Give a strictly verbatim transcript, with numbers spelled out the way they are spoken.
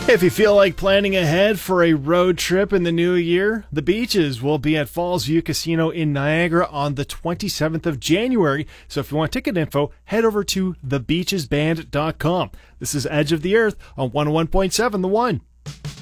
If you feel like planning ahead for a road trip in the new year, the Beaches will be at Falls View Casino in Niagara on the twenty-seventh of January. So if you want ticket info, head over to the beaches band dot com. This is Edge of the Earth on one oh one point seven The One.